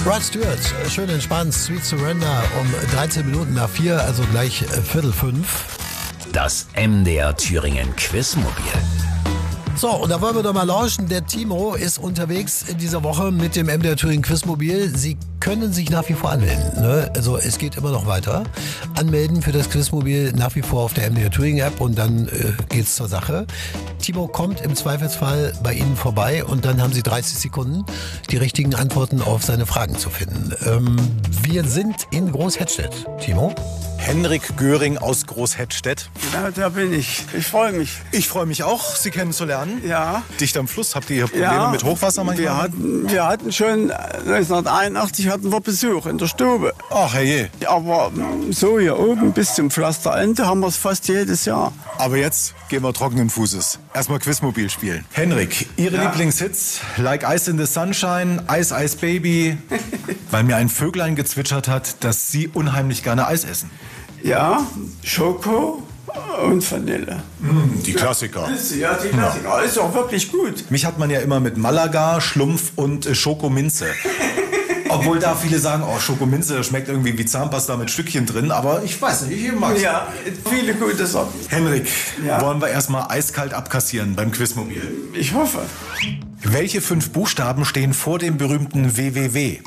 Rod Stewart, schön entspannt, Sweet Surrender um 13 Minuten nach 4, also gleich 4:45. Das MDR Thüringen Quizmobil. So, und da wollen wir doch mal lauschen. Der Timo ist unterwegs in dieser Woche mit dem MDR Thüringen Quizmobil. Sie können sich nach wie vor anmelden. Ne? Also es geht immer noch weiter. Anmelden für das Quizmobil nach wie vor auf der MDR Thüringen App und dann geht's zur Sache. Timo kommt im Zweifelsfall bei Ihnen vorbei und dann haben Sie 30 Sekunden, die richtigen Antworten auf seine Fragen zu finden. Wir sind in Großhettstedt. Timo? Henrik Göring aus Großhettstedt. Ja, da bin ich. Ich freue mich. Ich freue mich auch, Sie kennenzulernen. Ja. Dicht am Fluss. Habt ihr hier Probleme mit Hochwasser manchmal? Wir hatten schon 1981 hatten wir Besuch in der Stube. Ach, herrje. Aber so hier oben bis zum Pflasterende haben wir es fast jedes Jahr. Aber jetzt gehen wir trockenen Fußes. Erstmal Quizmobil spielen. Henrik, Ihre Lieblingshits? Like Ice in the Sunshine, Ice Ice Baby. Weil mir ein Vöglein gezwitschert hat, dass Sie unheimlich gerne Eis essen. Ja, Schoko und Vanille. Die Klassiker. Ja, die Klassiker. Ist auch wirklich gut. Mich hat man ja immer mit Malaga, Schlumpf und Schokominze. Obwohl da viele sagen, oh, Schokominze schmeckt irgendwie wie Zahnpasta mit Stückchen drin. Aber ich weiß nicht, ich mag's. Ja, viele gute Sachen. Henrik, Ja. wollen wir erstmal eiskalt abkassieren beim Quizmobil? Ich hoffe. Welche 5 Buchstaben stehen vor dem berühmten WWW?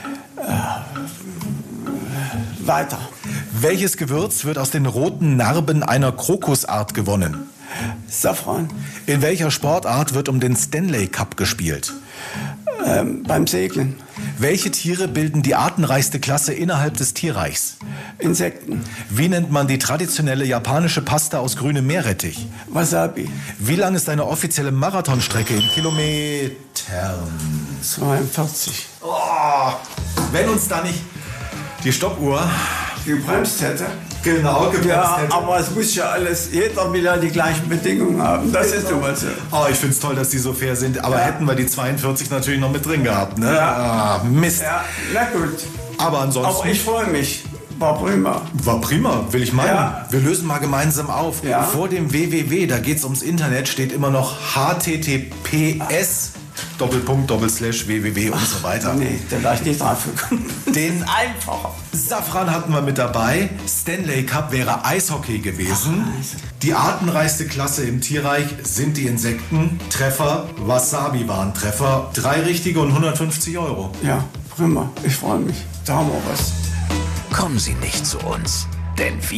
Weiter. Welches Gewürz wird aus den roten Narben einer Krokusart gewonnen? Safran. In welcher Sportart wird um den Stanley Cup gespielt? Beim Segeln. Welche Tiere bilden die artenreichste Klasse innerhalb des Tierreichs? Insekten. Wie nennt man die traditionelle japanische Pasta aus grünem Meerrettich? Wasabi. Wie lang ist eine offizielle Marathonstrecke in Kilometern? 42. Oh, wenn uns da nicht die Stoppuhr Gebremst hätte. genau Ja, hätte. aber es muss ja alles, jeder will ja die gleichen Bedingungen haben. Das ist nun mal so. Oh, ich find's toll, dass die so fair sind. Aber hätten wir die 42 natürlich noch mit drin gehabt, ne? Ja. Ah, Mist. Ja, na gut. Aber ansonsten... Aber ich freue mich. War prima. War prima, will ich meinen. Ja. Wir lösen mal gemeinsam auf. Ja. Vor dem WWW, da geht's ums Internet, steht immer noch HTTPS //www und so weiter. Nee, da war ich nicht drauf gekommen. Den Einfacher. Safran hatten wir mit dabei. Stanley Cup wäre Eishockey gewesen. Die artenreichste Klasse im Tierreich sind die Insekten. Treffer, Wasabi waren Treffer. 3 richtige und 150 €. Ja, prima. Ich freue mich. Da haben wir was. Kommen Sie nicht zu uns, denn wir